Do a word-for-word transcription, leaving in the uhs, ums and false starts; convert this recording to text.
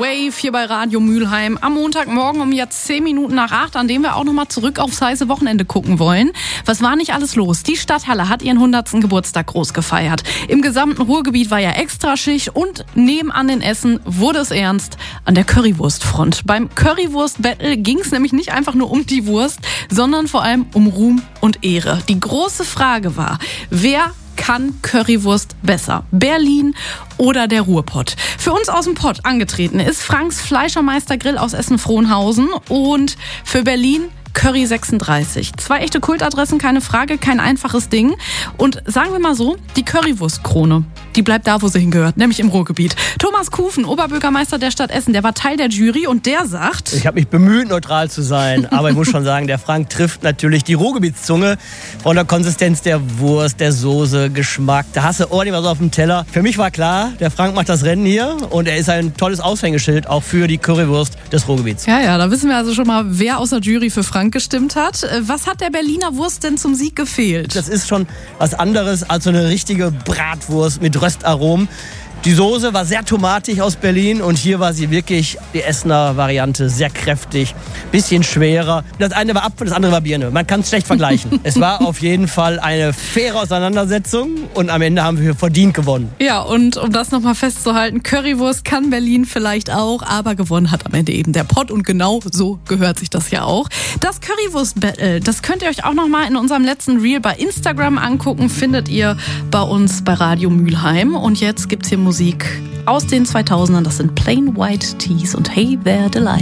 Wave hier bei Radio Mülheim am Montagmorgen um jetzt zehn Minuten nach acht, an dem wir auch nochmal zurück aufs heiße Wochenende gucken wollen. Was war nicht alles los? Die Stadthalle hat ihren hundertsten Geburtstag groß gefeiert. Im gesamten Ruhrgebiet war ja Extraschicht und nebenan den Essen wurde es ernst an der Currywurstfront. Beim Currywurst-Battle ging es nämlich nicht einfach nur um die Wurst, sondern vor allem um Ruhm und Ehre. Die große Frage war, wer kann Currywurst besser? Berlin oder der Ruhrpott? Für uns aus dem Pott angetreten ist Franks Fleischermeister Grill aus Essen-Frohnhausen und für Berlin Curry sechsunddreißig. Zwei echte Kultadressen, keine Frage, kein einfaches Ding. Und sagen wir mal so, die Currywurstkrone, die bleibt da, wo sie hingehört, nämlich im Ruhrgebiet. Thomas Kufen, Oberbürgermeister der Stadt Essen, der war Teil der Jury und der sagt... Ich habe mich bemüht, neutral zu sein, aber ich muss schon sagen, der Frank trifft natürlich die Ruhrgebietszunge von der Konsistenz der Wurst, der Soße, Geschmack. Da hast du ordentlich was auf dem Teller. Für mich war klar, der Frank macht das Rennen hier und er ist ein tolles Aushängeschild auch für die Currywurst des Ruhrgebiets. Ja, ja, da wissen wir also schon mal, wer aus der Jury für Frank gestimmt hat. Was hat der Berliner Wurst denn zum Sieg gefehlt? Das ist schon was anderes als so eine richtige Bratwurst mit Röstaromen. Die Soße war sehr tomatig aus Berlin und hier war sie wirklich die Essener Variante, sehr kräftig, bisschen schwerer. Das eine war Apfel, das andere war Birne. Man kann es schlecht vergleichen. Es war auf jeden Fall eine faire Auseinandersetzung und am Ende haben wir verdient gewonnen. Ja, und um das nochmal festzuhalten, Currywurst kann Berlin vielleicht auch, aber gewonnen hat am Ende eben der Pott und genau so gehört sich das ja auch. Das Currywurst-Battle, das könnt ihr euch auch nochmal in unserem letzten Reel bei Instagram angucken, findet ihr bei uns bei Radio Mülheim. Und jetzt gibt's hier Musik aus den zweitausendern, das sind Plain White Tees und Hey There Delilah.